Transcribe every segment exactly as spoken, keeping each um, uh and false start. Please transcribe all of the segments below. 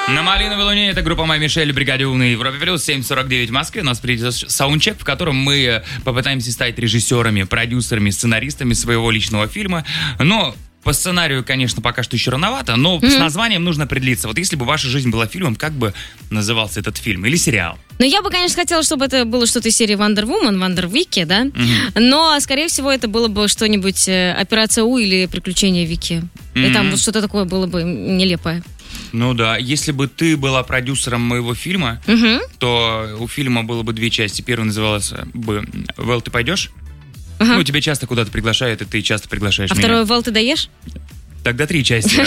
На «Малиновой луне» это группа «Май Мишель», «Бригаде У» на Европе плюс, семь сорок девять в Москве. У нас придет саундчек, в котором мы попытаемся стать режиссерами, продюсерами, сценаристами своего личного фильма. Но по сценарию, конечно, пока что еще рановато, но mm-hmm. с названием нужно определиться. Вот если бы ваша жизнь была фильмом, как бы назывался этот фильм? Или сериал? Ну, я бы, конечно, хотела, чтобы это было что-то из серии Wonder Woman, Wonder Wiki, да? Mm-hmm. Но, скорее всего, это было бы что-нибудь «Операция У» или «Приключения Вики». Mm-hmm. И там вот что-то такое было бы нелепое. Ну да, если бы ты была продюсером моего фильма, угу. то у фильма было бы две части. Первая называлась бы «Вэл, ты пойдешь?» Ага. Ну, тебя часто куда-то приглашают, и ты часто приглашаешь а меня. А второе «Вэл, ты даешь?» Тогда три части.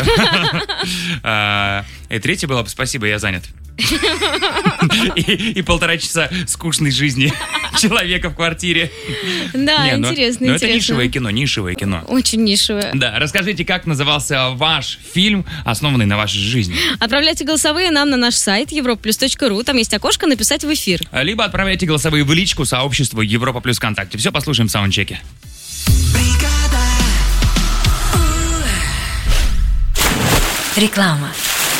И третья была бы «Спасибо, я занят». И, и полтора часа скучной жизни человека в квартире. Да, Не, интересно, но, интересно. Но это нишевое кино, нишевое кино. Очень нишевое. Да, расскажите, как назывался ваш фильм, основанный на вашей жизни. Отправляйте голосовые нам на наш сайт европа плюс точка ру. Там есть окошко «Написать в эфир». Либо отправляйте голосовые в личку сообществу Европа Плюс ВКонтакте. Все послушаем в саундчеке. Реклама.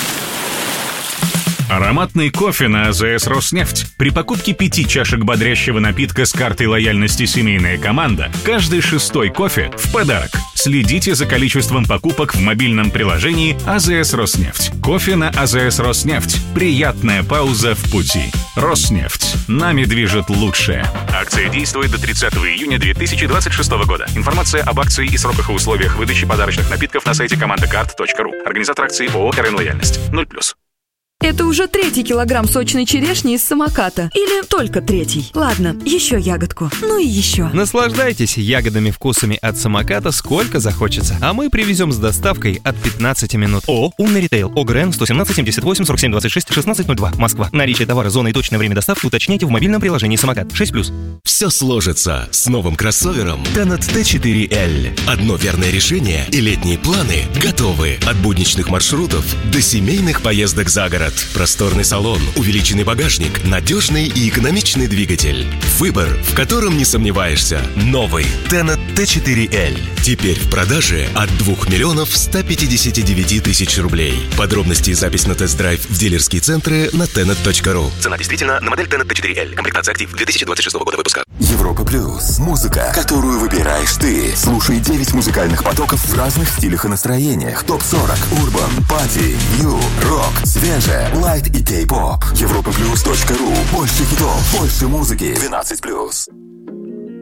Ароматный кофе на АЗС «Роснефть». При покупке пяти чашек бодрящего напитка с картой лояльности «Семейная команда» каждый шестой кофе в подарок. Следите за количеством покупок в мобильном приложении АЗС «Роснефть». Кофе на АЗС «Роснефть». Приятная пауза в пути. «Роснефть». Нами движет лучшее. Акция действует до тридцатого июня две тысячи двадцать шестого года. Информация об акции и сроках и условиях выдачи подарочных напитков на сайте командакарт точка ру. Организатор акции ООО «РН Лояльность». ноль плюс. Это уже третий килограмм сочной черешни из самоката. Или только третий. Ладно, еще ягодку. Ну и еще. Наслаждайтесь ягодами вкусами от самоката сколько захочется. А мы привезем с доставкой от пятнадцати минут. О, умный ритейл. ОГРН сто семнадцать семьдесят восемь сорок семь двадцать шесть шестнадцать ноль два. Москва. Наличие товара, зона и точное время доставки уточняйте в мобильном приложении «Самокат». шесть плюс. Все сложится с новым кроссовером Tenet Т четыре Л. Одно верное решение, и летние планы готовы. От будничных маршрутов до семейных поездок за город. Просторный салон, увеличенный багажник, надежный и экономичный двигатель. Выбор, в котором не сомневаешься. Новый Tenet Т четыре Л. Теперь в продаже от двух миллионов ста пятидесяти девяти тысяч рублей. Подробности и запись на тест-драйв в дилерские центры на tenet точка ру. Цена действительно на модель Tenet Т четыре Л. Комплектация «Актив» две тысячи двадцать шестого года выпуска. Европа Плюс. Музыка, которую выбираешь ты. Слушай девять музыкальных потоков в разных стилях и настроениях. топ сорок, урбан, пати, нью, рок, свежее, лайт и кей-поп. европа плюс точка ру. Больше хитов, больше музыки. двенадцать плюс.